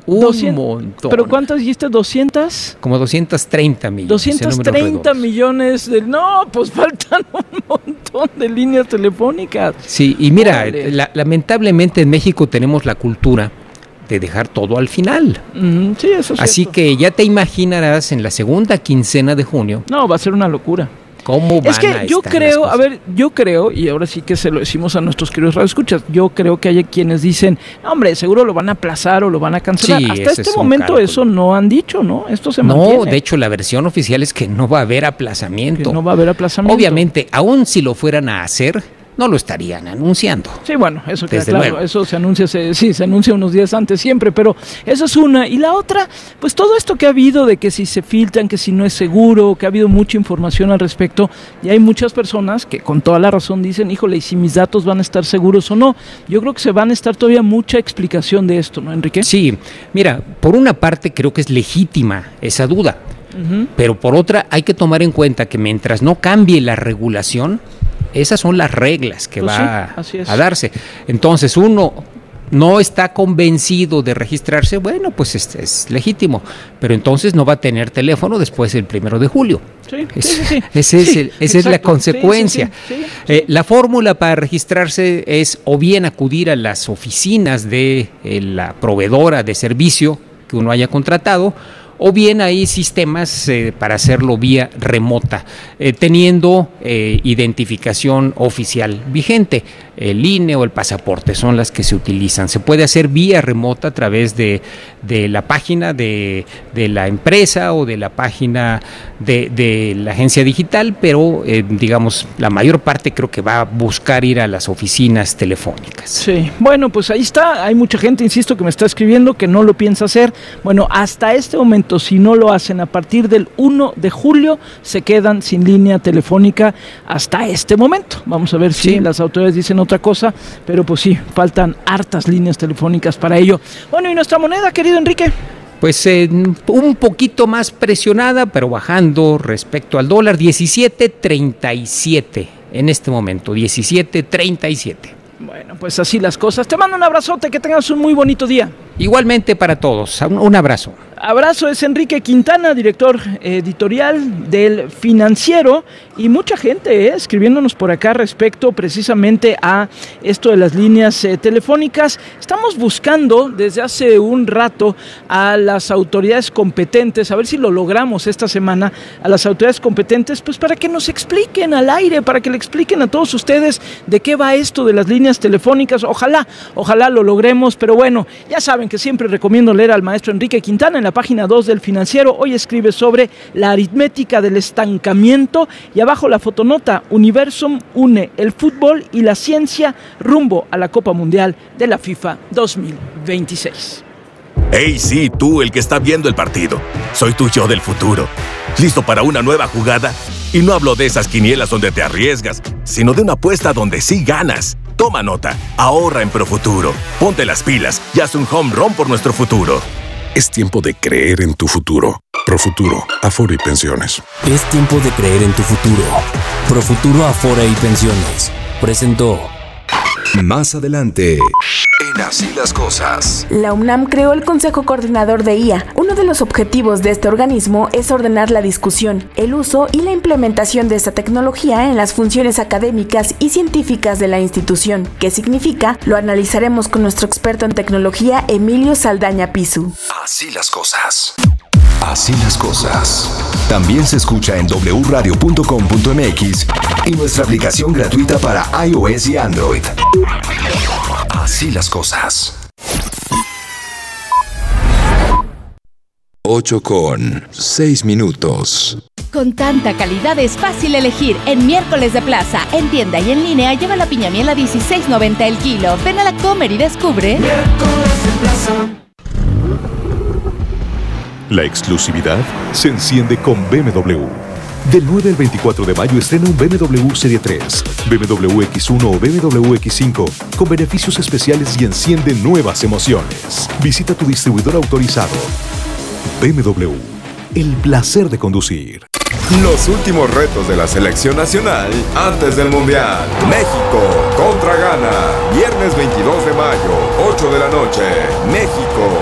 Un montón. ¿Pero cuántas dijiste? ¿200? Como 230 millones. 230 millones de... No, pues faltan un montón de líneas telefónicas. Sí, y mira, lamentablemente en México tenemos la cultura de dejar todo al final. Sí, eso es Así cierto. que ya te imaginarás en la segunda quincena de junio. No, va a ser una locura. ¿Cómo van es que a yo estar creo, las a cosas? ver, yo creo, y ahora sí que se lo decimos a nuestros queridos radioescuchas, yo creo que hay quienes dicen, no, hombre, seguro lo van a aplazar o lo van a cancelar. Sí, Hasta ese este es un momento cálculo. eso no han dicho, ¿no? Esto se mantiene. No, de hecho la versión oficial es que no va a haber aplazamiento. Que no va a haber aplazamiento. Obviamente, aun si lo fueran a hacer, no lo estarían anunciando. Sí, bueno, eso queda Desde claro. luego. Eso se anuncia, se anuncia unos días antes siempre, pero eso es una. Y la otra, pues todo esto que ha habido de que si se filtran, que si no es seguro, que ha habido mucha información al respecto, y hay muchas personas que con toda la razón dicen, híjole, ¿y si mis datos van a estar seguros o no? Yo creo que se van a estar todavía mucha explicación de esto, ¿no, Enrique? Sí, mira, por una parte creo que es legítima esa duda, pero por otra hay que tomar en cuenta que mientras no cambie la regulación, esas son las reglas que Pues va sí, así es. a darse. Entonces uno no está convencido de registrarse, bueno, pues es legítimo, pero entonces no va a tener teléfono después del 1 de julio. Sí, Esa Sí, es la exacto. consecuencia. Sí. La fórmula para registrarse es o bien acudir a las oficinas de la proveedora de servicio que uno haya contratado, o bien hay sistemas para hacerlo vía remota, teniendo identificación oficial vigente. El INE o el pasaporte son las que se utilizan. Se puede hacer vía remota a través de la página de la empresa o de la página de la agencia digital, pero digamos, la mayor parte creo que va a buscar ir a las oficinas telefónicas. Sí, bueno, pues ahí está. Hay mucha gente, insisto, que me está escribiendo que no lo piensa hacer. Bueno, hasta este momento, si no lo hacen a partir del 1 de julio, se quedan sin línea telefónica hasta este momento. Vamos a ver si las autoridades dicen otra cosa, pero pues sí, faltan hartas líneas telefónicas para ello. Bueno, ¿y nuestra moneda, querido Enrique? Pues un poquito más presionada, pero bajando respecto al dólar, 17.37 en este momento, 17.37. Bueno, pues así las cosas. Te mando un abrazote, que tengas un muy bonito día. Igualmente para todos, un abrazo. Abrazo, es Enrique Quintana, director editorial del Financiero, y mucha gente escribiéndonos por acá respecto precisamente a esto de las líneas telefónicas. Estamos buscando desde hace un rato a las autoridades competentes, a ver si lo logramos esta semana, a las autoridades competentes, pues para que nos expliquen al aire, para que le expliquen a todos ustedes de qué va esto de las líneas telefónicas. Ojalá lo logremos, pero bueno, ya saben que siempre recomiendo leer al maestro Enrique Quintana en la página 2 del Financiero. Hoy escribe sobre la aritmética del estancamiento y abajo la fotonota: Universum une el fútbol y la ciencia rumbo a la Copa Mundial de la FIFA 2026. Hey, sí, tú, el que está viendo el partido. Soy tu yo del futuro. ¿Listo para una nueva jugada? Y no hablo de esas quinielas donde te arriesgas, sino de una apuesta donde sí ganas. Toma nota, ahorra en Profuturo. Ponte las pilas y haz un home run por nuestro futuro. Es tiempo de creer en tu futuro. Profuturo, Afore y Pensiones. Es tiempo de creer en tu futuro. Profuturo, Afore y Pensiones presentó. Más adelante, en Así las Cosas. La UNAM creó el Consejo Coordinador de IA. Uno de los objetivos de este organismo es ordenar la discusión, el uso y la implementación de esta tecnología en las funciones académicas y científicas de la institución. ¿Qué significa? Lo analizaremos con nuestro experto en tecnología, Emilio Saldaña Pisu. Así las cosas. Así las cosas. También se escucha en wradio.com.mx y nuestra aplicación gratuita para iOS y Android. Así las cosas. 8:06. Con tanta calidad es fácil elegir. En Miércoles de Plaza, en tienda y en línea, lleva la piña miel a $16.90 el kilo. Ven a la Comer y descubre. Miércoles de Plaza. La exclusividad se enciende con BMW. Del 9 al 24 de mayo estrena un BMW Serie 3, BMW X1 o BMW X5 con beneficios especiales y enciende nuevas emociones. Visita tu distribuidor autorizado. BMW, el placer de conducir. Los últimos retos de la selección nacional antes del Mundial. México contra Ghana. Viernes 22 de mayo, 8 de la noche. México